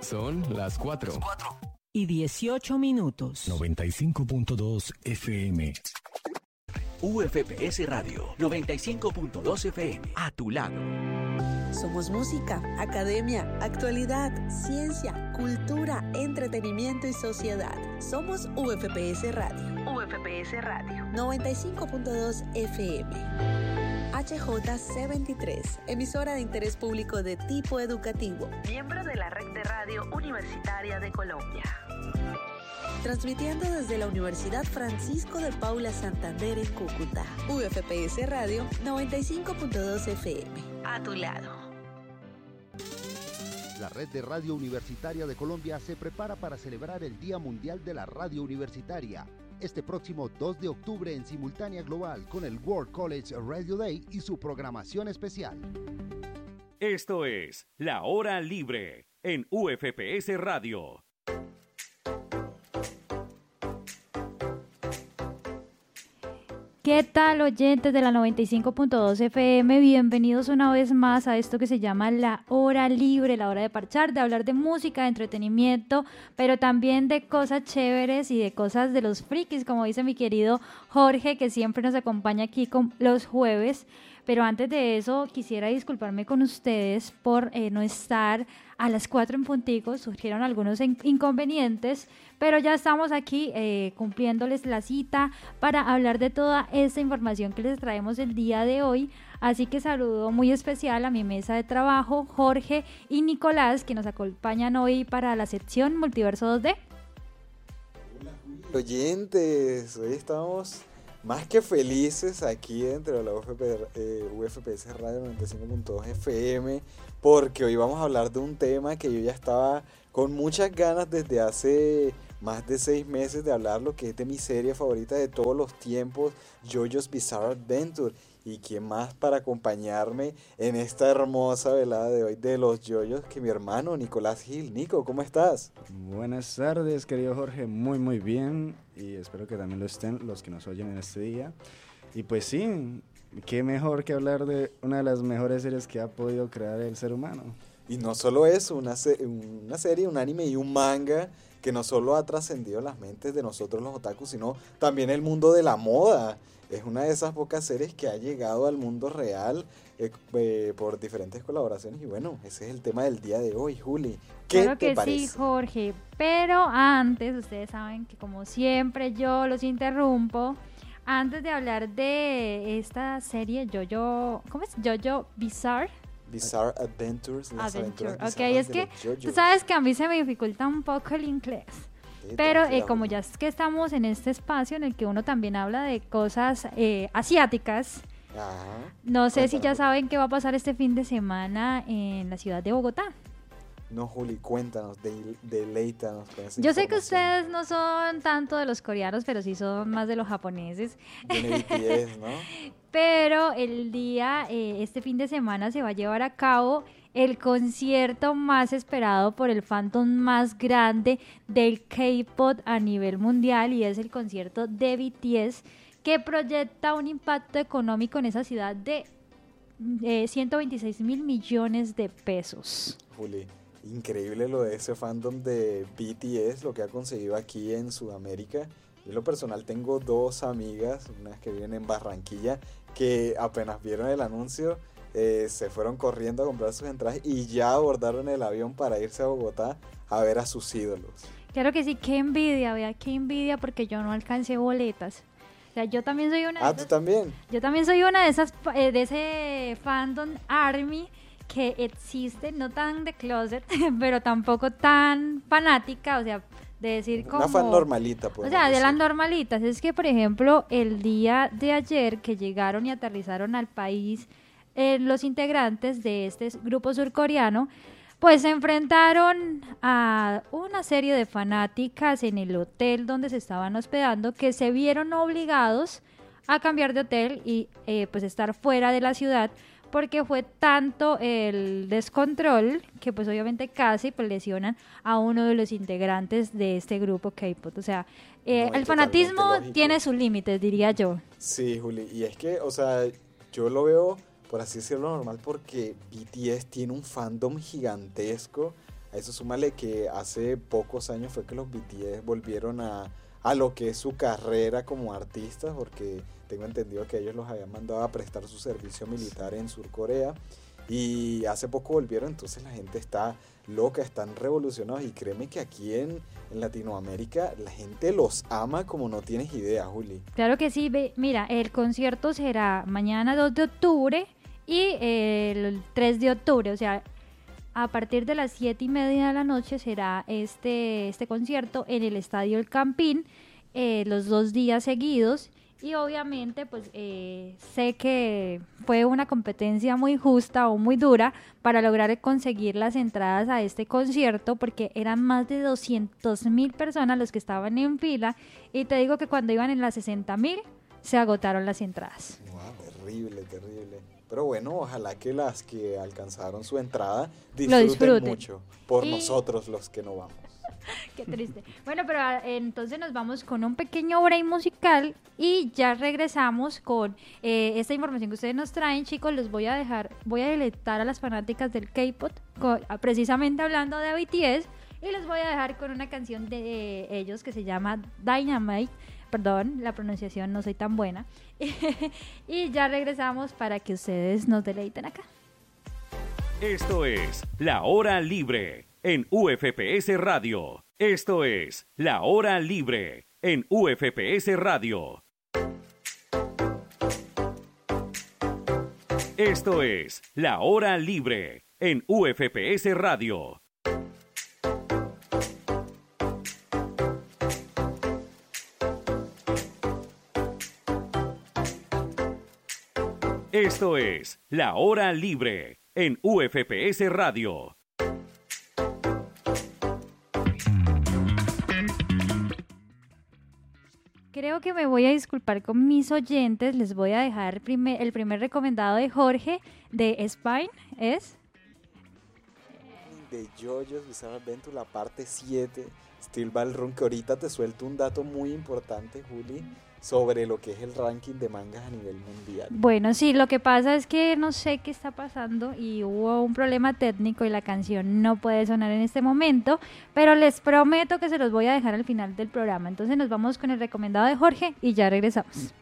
Son las 4. 4:18. 95.2 FM. UFPS Radio 95.2 FM. A tu lado. Somos música, academia, actualidad, ciencia, cultura, entretenimiento y sociedad. Somos UFPS Radio. UFPS Radio 95.2 FM. HJC23, emisora de interés público de tipo educativo, miembro de la Red de Radio Universitaria de Colombia. Transmitiendo desde la Universidad Francisco de Paula Santander en Cúcuta. UFPS Radio 95.2 FM. A tu lado. La Red de Radio Universitaria de Colombia se prepara para celebrar el Día Mundial de la Radio Universitaria. Este próximo 2 de octubre en simultánea global con el World College Radio Day y su programación especial. Esto es La Hora Libre en UFPS Radio. ¿Qué tal, oyentes de la 95.2 FM? Bienvenidos una vez más a esto que se llama La Hora Libre, la hora de parchar, de hablar de música, de entretenimiento, pero también de cosas chéveres y de cosas de los frikis, como dice mi querido Jorge, que siempre nos acompaña aquí con los jueves. Pero antes de eso, quisiera disculparme con ustedes por no estar a las 4 en puntico. Surgieron algunos inconvenientes, pero ya estamos aquí cumpliéndoles la cita para hablar de toda esta información que les traemos el día de hoy. Así que saludo muy especial a mi mesa de trabajo, Jorge y Nicolás, que nos acompañan hoy para la sección Multiverso 2D. Hola, oyentes, hoy estamos más que felices aquí dentro de la UFPS Radio 95.2 FM, porque hoy vamos a hablar de un tema que yo ya estaba con muchas ganas desde hace más de 6 meses de hablarlo, que es de mi serie favorita de todos los tiempos, JoJo's Bizarre Adventure. Y quién más para acompañarme en esta hermosa velada de hoy de los JoJo's que mi hermano Nicolás Gil. Nico, ¿cómo estás? Buenas tardes, querido Jorge, muy bien, y espero que también lo estén los que nos oyen en este día. Y pues sí, qué mejor que hablar de una de las mejores series que ha podido crear el ser humano. Y no solo eso, una serie, un anime y un manga que no solo ha trascendido las mentes de nosotros los otakus, sino también el mundo de la moda. Es una de esas pocas series que ha llegado al mundo real por diferentes colaboraciones. Y bueno, ese es el tema del día de hoy, Juli. ¿Qué claro te que parece? sí, Jorge. Pero antes, ustedes saben que como siempre yo los interrumpo. Antes de hablar de esta serie, ¿cómo es? JoJo Bizarre Adventures. Las Adventure. aventuras Ok, es que tú sabes que a mí se me dificulta un poco el inglés. Pero como ya es que estamos en este espacio en el que uno también habla de cosas asiáticas, no sé si ya saben qué va a pasar este fin de semana en la ciudad de Bogotá. No, Juli, cuéntanos, deleítanos con esa Yo sé que información. ustedes no son tanto de los coreanos, pero sí son más de los japoneses. Viene BTS, ¿no? Pero este fin de semana se va a llevar a cabo el concierto más esperado por el fandom más grande del K-pop a nivel mundial, y es el concierto de BTS, que proyecta un impacto económico en esa ciudad de 126 mil millones de pesos. Juli, increíble lo de ese fandom de BTS, lo que ha conseguido aquí en Sudamérica. Yo en lo personal tengo 2 amigas, unas que viven en Barranquilla, que apenas vieron el anuncio se fueron corriendo a comprar sus entradas y ya abordaron el avión para irse a Bogotá a ver a sus ídolos. Claro que sí, qué envidia, vea, qué envidia, porque yo no alcancé boletas. O sea, yo también soy una de esas, ¿tú también? Yo también soy una de esas, de ese fandom ARMY que existe, no tan de closet, pero tampoco tan fanática, o sea, de decir como... Una fan normalita, pues. O sea, de las normalitas. Es que, por ejemplo, el día de ayer que llegaron y aterrizaron al país los integrantes de este grupo surcoreano, pues se enfrentaron a una serie de fanáticas en el hotel donde se estaban hospedando, que se vieron obligados a cambiar de hotel y pues estar fuera de la ciudad, porque fue tanto el descontrol que pues obviamente casi pues lesionan a uno de los integrantes de este grupo K-pop. O sea, el fanatismo tiene sus límites, diría yo. Sí, Juli, y es que, o sea, yo lo veo, por así decirlo, normal, porque BTS tiene un fandom gigantesco A eso súmale que hace pocos años fue que los BTS volvieron a lo que es su carrera como artistas, porque tengo entendido que ellos los habían mandado a prestar su servicio militar en Surcorea y hace poco volvieron, entonces la gente está loca, están revolucionados y créeme que aquí en Latinoamérica la gente los ama como no tienes idea, Juli. Claro que sí, mira, el concierto será mañana 2 de octubre y el 3 de octubre, o sea, a partir de las 7:30 de la noche será este concierto en el Estadio El Campín, los 2 días seguidos. Y obviamente, pues sé que fue una competencia muy justa o muy dura para lograr conseguir las entradas a este concierto, porque eran más de 200,000 personas los que estaban en fila. Y te digo que cuando iban en las 60,000, se agotaron las entradas. Wow, terrible, terrible. Pero bueno, ojalá que las que alcanzaron su entrada Lo disfruten mucho por nosotros los que no vamos. Qué triste. Bueno, pero entonces nos vamos con un pequeño break musical y ya regresamos con esta información que ustedes nos traen, chicos. Voy a deleitar a las fanáticas del K-pop, precisamente hablando de BTS, y les voy a dejar con una canción de ellos que se llama Dynamite. Perdón, la pronunciación no soy tan buena. Y ya regresamos para que ustedes nos deleiten acá. Esto es La Hora Libre en UFPS Radio. Esto es La Hora Libre en UFPS Radio. Esto es La Hora Libre en UFPS Radio. Esto es La Hora Libre en UFPS Radio. Creo que me voy a disculpar con mis oyentes. Les voy a dejar el primer recomendado de Jorge de Spine. ¿Es? De JoJo's Bizarre Adventure, la parte 7, Steel Ballroom, que ahorita te suelto un dato muy importante, Juli, sobre lo que es el ranking de mangas a nivel mundial. Bueno, sí, lo que pasa es que no sé qué está pasando y hubo un problema técnico y la canción no puede sonar en este momento, pero les prometo que se los voy a dejar al final del programa. Entonces nos vamos con el recomendado de Jorge y ya regresamos.